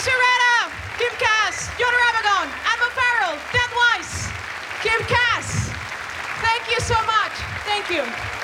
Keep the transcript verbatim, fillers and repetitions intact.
Lisa Reda, Kim Cass, Jonah Ramagon, Emma Farrell, Dan Weiss, Kim Cass. Thank you so much. Thank you.